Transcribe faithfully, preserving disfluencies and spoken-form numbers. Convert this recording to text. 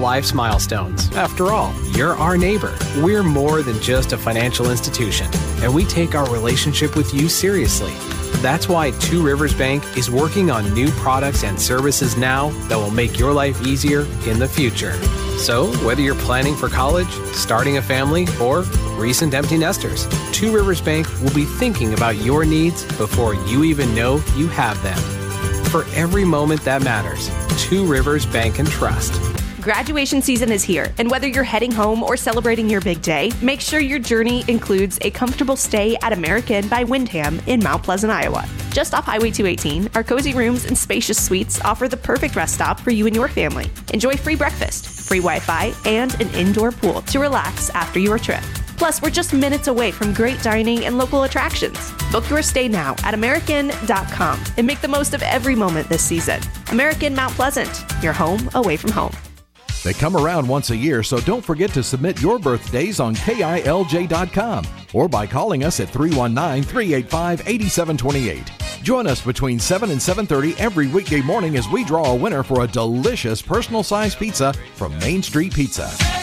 life's milestones. After all, you're our neighbor. We're more than just a financial institution, and we take our relationship with you seriously. That's why Two Rivers Bank is working on new products and services now that will make your life easier in the future. So, whether you're planning for college, starting a family, or recent empty nesters, Two Rivers Bank will be thinking about your needs before you even know you have them. For every moment that matters, Two Rivers Bank and Trust. Graduation season is here, and whether you're heading home or celebrating your big day, make sure your journey includes a comfortable stay at American by Wyndham in Mount Pleasant, Iowa. Just off Highway two eighteen, our cozy rooms and spacious suites offer the perfect rest stop for you and your family. Enjoy free breakfast, free Wi-Fi, and an indoor pool to relax after your trip. Plus, we're just minutes away from great dining and local attractions. Book your stay now at American dot com and make the most of every moment this season. American Mount Pleasant, your home away from home. They come around once a year, so don't forget to submit your birthdays on K I L J dot com or by calling us at three one nine, three eight five, eight seven two eight. Join us between seven and seven thirty every weekday morning as we draw a winner for a delicious personal-sized pizza from Main Street Pizza.